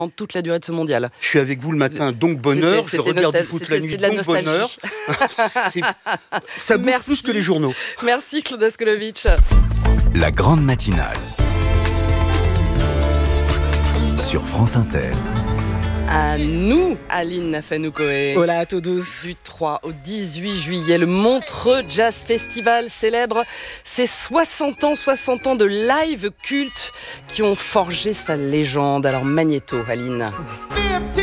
toute la durée de ce mondial. Je suis avec vous le matin, donc bonheur. Je regarde du foot la nuit, donc bonheur. Ça bouge plus que les journaux. Merci Claude Askolovitch. La grande matinale sur France Inter. À nous, Aline Nafanoukoé. Hola à tous. Du 3 au 18 juillet, le Montreux Jazz Festival célèbre ses 60 ans de live culte qui ont forgé sa légende. Alors Magnéto, Aline.